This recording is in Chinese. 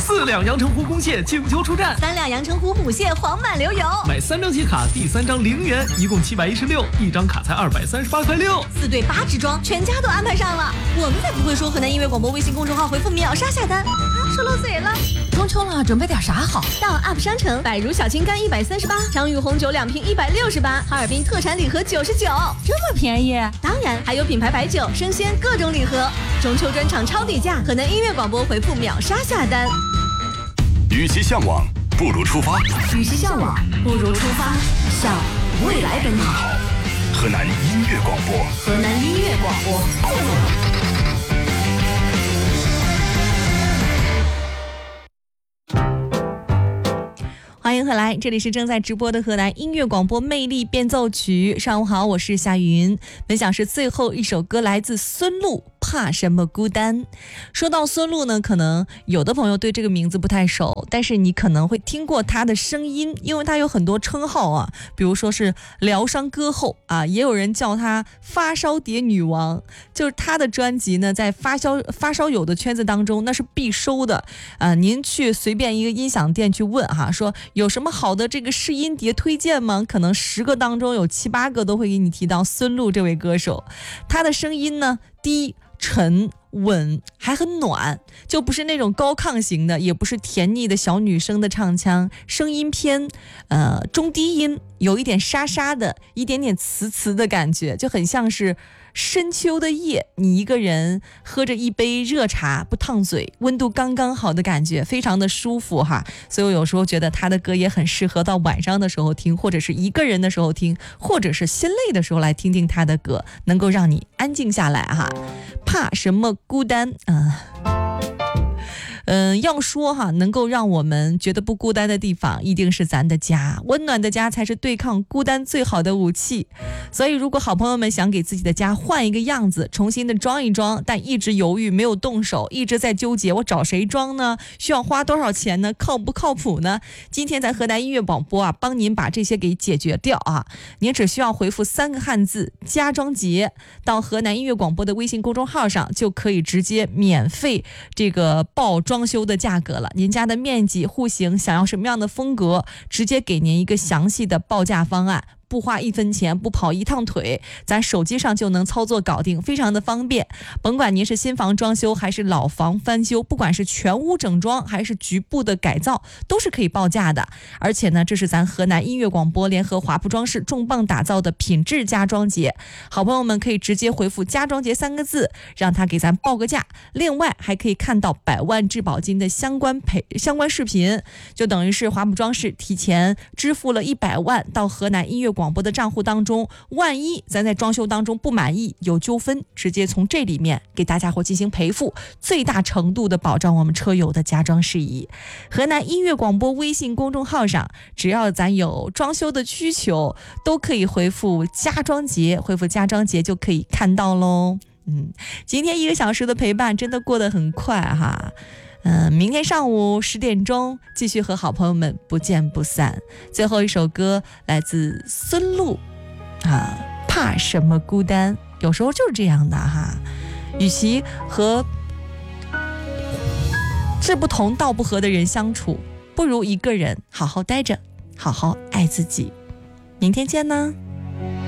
4辆阳澄湖公蟹请求出战 ，3辆阳澄湖母蟹黄满流油。 买3张铁卡，第3张0元，一共716，一张卡才238块6。 4对8支装，全家都安排上了。我们才不会说河南音乐广播微信公众号回复秒杀下单啊，说漏嘴了。 中秋了，准备点啥好？ 到 UP 商城，百如小青柑138，张裕红酒2瓶168，哈尔滨特产礼盒99， 这么便宜？ 当然还有品牌白酒、生鲜各种礼盒。中秋专场超底价，河南音乐广播回复秒杀下单。 与其向往，不如出发。 与其向往，不如出发，向未来奔跑。 河南音乐广播， 河南音乐广播。 欢迎回来，这里是正在直播的河南音乐广播魅力变奏曲。上午好，我是夏云，分享是最后一首歌，来自孙露，怕什么孤单。说到孙露呢，可能有的朋友对这个名字不太熟，但是你可能会听过她的声音，因为她有很多称号啊，比如说是疗伤歌后啊，也有人叫她发烧碟女王。就是她的专辑呢，在发烧友的圈子当中那是必收的啊。您去随便一个音响店去问哈，说有什么好的这个试音碟推荐吗？可能10个当中有7、8个都会给你提到孙露这位歌手。她的声音呢，低沉稳，还很暖，就不是那种高亢型的，也不是甜腻的小女生的唱腔，声音偏中低音，有一点沙沙的，一点点磁的感觉，就很像是深秋的夜，你一个人喝着一杯热茶，不烫嘴，温度刚刚好的感觉，非常的舒服哈。所以我有时候觉得他的歌也很适合到晚上的时候听，或者是一个人的时候听，或者是心累的时候来听听他的歌，能够让你安静下来哈。怕什么孤单要说哈，能够让我们觉得不孤单的地方，一定是咱的家。温暖的家才是对抗孤单最好的武器。所以如果好朋友们想给自己的家换一个样子，重新的装一装，但一直犹豫没有动手，一直在纠结我找谁装呢？需要花多少钱呢？靠不靠谱呢？今天在河南音乐广播啊，帮您把这些给解决掉啊。您只需要回复3个汉字家装节到河南音乐广播的微信公众号上，就可以直接免费这个报装修的价格了。您家的面积、户型，想要什么样的风格，直接给您一个详细的报价方案，不花1分钱，不跑一趟腿，咱手机上就能操作搞定，非常的方便。甭管您是新房装修还是老房翻修，不管是全屋整装还是局部的改造，都是可以报价的。而且呢，这是咱河南音乐广播联合华铺装饰重磅打造的品质家装节，好朋友们可以直接回复家装节3个字，让他给咱报个价。另外还可以看到100万质保金的相关视频，就等于是华铺装饰提前支付了100万到河南音乐广播的账户当中，万一咱在装修当中不满意有纠纷，直接从这里面给大家伙进行赔付，最大程度的保障我们车友的家装事宜。河南音乐广播微信公众号上，只要咱有装修的需求，都可以回复家装节，回复家装节就可以看到喽。今天1个小时的陪伴真的过得很快哈。明天上午10点钟继续和好朋友们不见不散。最后一首歌来自孙露啊，怕什么孤单。有时候就是这样的哈，与其和志不同道不合的人相处，不如一个人好好待着，好好爱自己。明天见呢。